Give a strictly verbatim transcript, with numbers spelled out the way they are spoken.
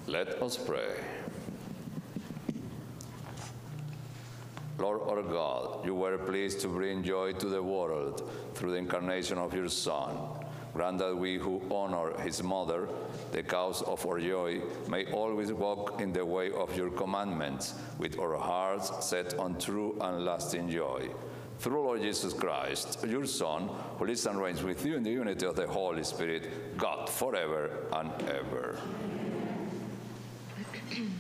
Let us pray. Lord our God, you were pleased to bring joy to the world through the incarnation of your Son. Grant that we who honor his mother, the cause of our joy, may always walk in the way of your commandments, with our hearts set on true and lasting joy. Through Lord Jesus Christ, your Son, who lives and reigns with you in the unity of the Holy Spirit, God, forever and ever.